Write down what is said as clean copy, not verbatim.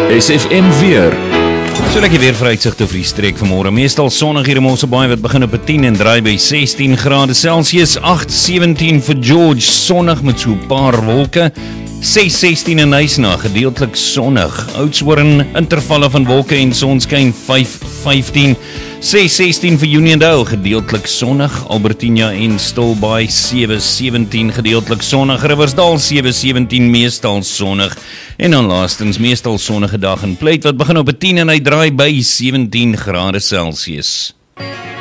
SFM weer. So lekker weer vooruitsigte vir die streek vanmôre. Meestal sonnig hier in Mosselbaai wat begin op 10 en draai by 16 grade Celsius, 8:17 vir George, sonnig met so 'n paar wolke. 6:16 in Nysna, gedeeltelik sonnig. Oudtshoorn, intervalle van wolke en sonskyn, 5:15. 6:16 vir Uniondale, gedeeltelik sonnig. Albertina en Stilbaai, 7:17 gedeeltelik sonnig. Riversdal 7:17 meestal sonnig. En dan laastens meestal sonnige dag in Pleit wat begin op 10 en hy draai by 17 grade Celsius.